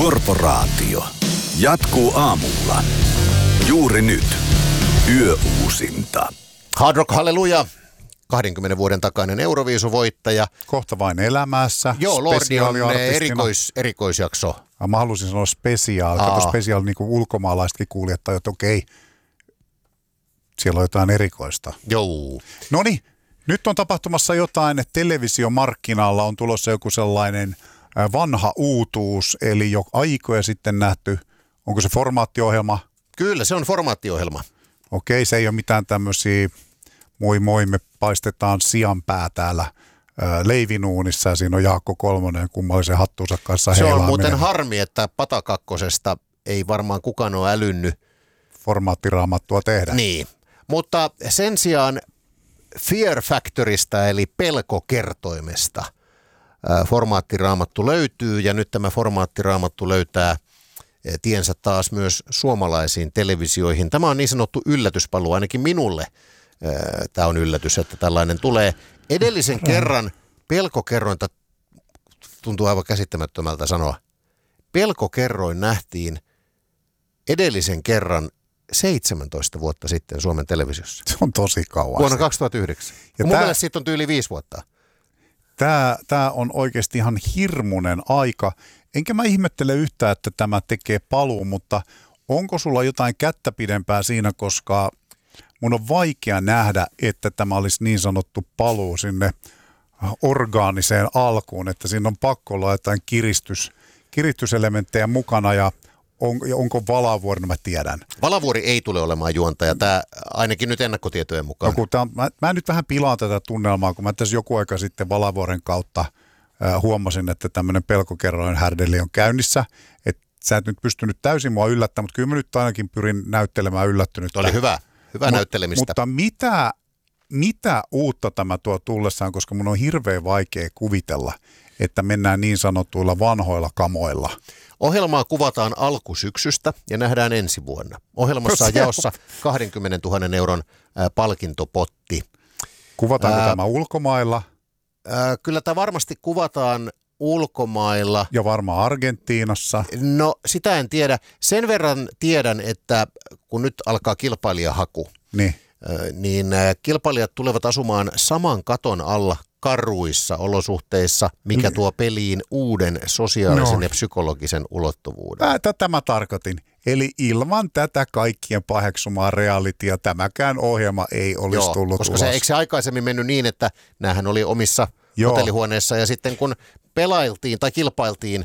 Korporaatio jatkuu aamulla. Juuri nyt. Yöuusinta. Hard Rock Halleluja. 20 vuoden takainen Euroviisuvoittaja. Kohta vain elämässä. Joo, Lordi on erikoisjakso. Mä halusin sanoa spesiaali. Kato spesiaali, niin kuin ulkomaalaisetkin kuulijat, että okei, siellä on jotain erikoista. Joo. Noniin, nyt on tapahtumassa jotain. Televisiomarkkinalla on tulossa joku sellainen vanha uutuus, eli jo aikoja sitten nähty. Onko se formaattiohjelma? Kyllä, se on formaattiohjelma. Okei, se ei ole mitään tämmöisiä moi, me paistetaan sianpää täällä leivinuunissa ja siinä on Jaakko Kolmonen kummallisen hattuunsa kanssa Se heilaaminen. on muuten harmi, että Patakakkosesta ei varmaan kukaan ole älynnyt formaattiraamattua tehdä. Niin, mutta sen sijaan Fear Factorista eli pelkokertoimesta formaattiraamattu löytyy ja nyt tämä formaattiraamattu löytää tiensä taas myös suomalaisiin televisioihin. Tämä on niin sanottu yllätyspaluu, ainakin minulle. Tämä on yllätys, että tällainen tulee. Edellisen kerran pelkokerrointa, tuntuu aivan käsittämättömältä sanoa, pelkokerroin nähtiin edellisen kerran 17 vuotta sitten Suomen televisiossa. Se on tosi kauan. Vuonna 2009. Mun mielestä siitä on yli 5 vuotta. Tämä on oikeasti ihan hirmuinen aika. Enkä mä ihmettele yhtään, että tämä tekee paluun, mutta onko sulla jotain kättä pidempää siinä, koska mun on vaikea nähdä, että tämä olisi niin sanottu paluu sinne orgaaniseen alkuun, että siinä on pakko olla jotain kiristyselementtejä mukana ja onko Valavuori, no mä tiedän. Valavuori ei tule olemaan juontaja, tämä ainakin nyt ennakkotietojen mukaan. No, mä nyt vähän pilaan tätä tunnelmaa, kun mä tässä joku aika sitten Valavuoren kautta huomasin, että tämmöinen pelkokerroin härdeli on käynnissä, että sä et nyt pystynyt täysin mua yllättämään, mutta kyllä mä nyt ainakin pyrin näyttelemään yllättynyt. Oli hyvä näyttelemistä. Mutta mitä uutta tämä tuo tullessaan, koska mun on hirveän vaikea kuvitella, että mennään niin sanotuilla vanhoilla kamoilla. Ohjelmaa kuvataan alkusyksystä ja nähdään ensi vuonna. Ohjelmassa on jaossa 20 000 euron palkintopotti. Kuvataanko tämä ulkomailla? Kyllä tämä varmasti kuvataan ulkomailla. Ja varmaan Argentiinassa. No sitä en tiedä. Sen verran tiedän, että kun nyt alkaa kilpailijahaku, niin kilpailijat tulevat asumaan saman katon alla karruissa olosuhteissa, mikä tuo peliin uuden sosiaalisen ja psykologisen ulottuvuuden. Tätä mä tarkoitin. Eli ilman tätä kaikkien paheksumaa realitya tämäkään ohjelma ei olisi tullut koska ulos. Eikö se aikaisemmin mennyt niin, että näähän oli omissa hotellihuoneissa ja sitten kun pelailtiin tai kilpailtiin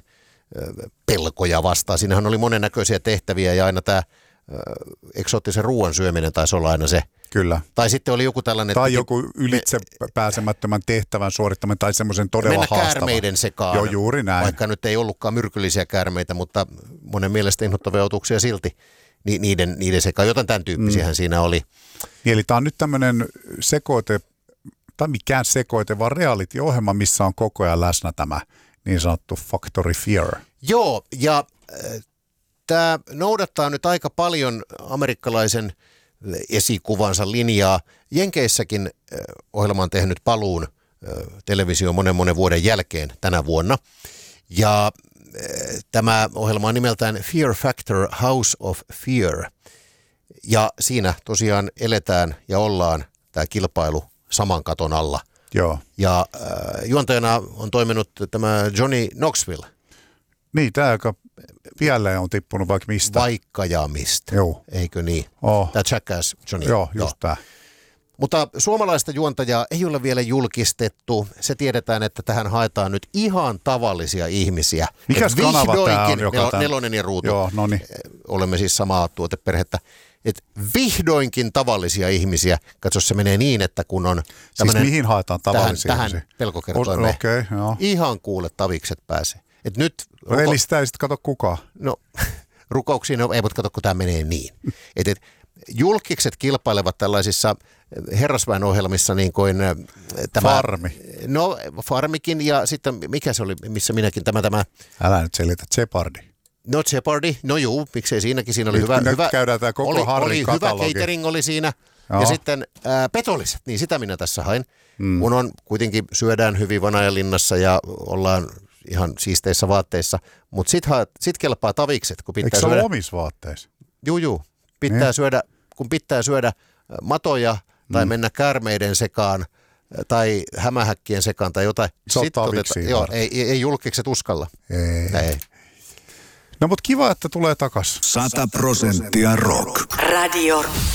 pelkoja vastaan, siinähän oli monennäköisiä tehtäviä ja aina tämä eksoottisen ruoan syöminen taisi olla aina se. Kyllä. Tai sitten oli joku tällainen... Tai joku ylitse pääsemättömän tehtävän suorittaminen tai semmoisen todella haastavan. Mennä käärmeiden sekaan. Joo, juuri näin. Vaikka nyt ei ollutkaan myrkyllisiä käärmeitä, mutta monen mielestä inhottavia otuksia silti. Niiden sekaan. Jotain tämän tyyppisiähän siinä oli. Eli tämä on nyt tämmöinen sekoite, tai mikään sekoite, vaan reality-ohjelma, missä on koko ajan läsnä tämä niin sanottu Factory Fear. Joo, ja tämä noudattaa nyt aika paljon amerikkalaisen esikuvansa linjaa. Jenkeissäkin ohjelma on tehnyt paluun televisio monen vuoden jälkeen tänä vuonna. Ja tämä ohjelma on nimeltään Fear Factor House of Fear. Ja siinä tosiaan eletään ja ollaan tämä kilpailu saman katon alla. Joo. Ja juontajana on toiminut tämä Johnny Knoxville. Niin, tämä joka vielä on tippunut vaikka mistä. Vaikka ja mistä, eikö niin? Tämä Jackass Johnny. Joo, just tämä. Mutta suomalaista juontajaa ei ole vielä julkistettu. Se tiedetään, että tähän haetaan nyt ihan tavallisia ihmisiä. Mikäs kanava tämä on? Nelonen ja Ruutu. Joo, no niin. Olemme siis samaa tuoteperhettä. Et vihdoinkin tavallisia ihmisiä. Katso, se menee niin, että kun on siis mihin haetaan tavallisia ihmisiä? Tähän pelkokertoimeen. Okei, joo. Ihan kuule tavikset pääsee. Et nyt eli sitä ei sitten kato kukaan. No, rukouksiin ei, mutta kato, kun tämä menee niin. Julkikset kilpailevat tällaisissa herrasväenohjelmissa niin kuin tämä... Farmi. No, Farmikin ja sitten, mikä se oli, missä minäkin tämä... Älä nyt selitä, Jeopardy. No Jeopardy, no juu, miksei siinäkin, siinä oli nyt, hyvä... käydään tämä koko Harrin katalogi. Hyvä catering oli siinä. Ja sitten petolliset, niin sitä minä tässä hain. Kun on kuitenkin syödään hyvin Vanajalinnassa ja ollaan ihan siisteissä vaatteissa, mutta sit kelpaa tavikset, kun pitää Eikö se syödä. ole omissa vaatteissa? Juu, pitää syödä, kun pitää syödä matoja tai mennä käärmeiden sekaan tai hämähäkkien sekaan tai jotain. Joo, ei julkikset uskalla. Ei. No mutta kiva, että tulee takas. 100% rock. Radio